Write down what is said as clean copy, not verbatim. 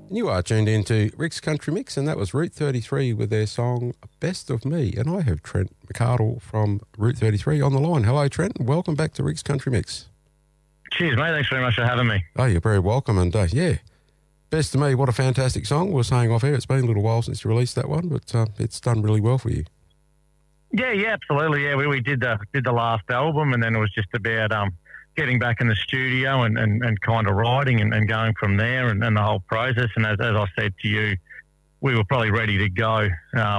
You are tuned into Rick's Country Mix, and that was Route 33 with their song Best of Me. And I have Trent McArdle from Route 33 on the line. Hello, Trent, and welcome back to Rick's Country Mix. Cheers, mate. Thanks very much for having me. Oh, you're very welcome. And Best of Me, what a fantastic song. We were saying off air, it's been a little while since you released that one, but it's done really well for you. Yeah, absolutely. Yeah, we did the last album, and then it was just about getting back in the studio and kind of writing and going from there and the whole process. And as I said to you, we were probably ready to go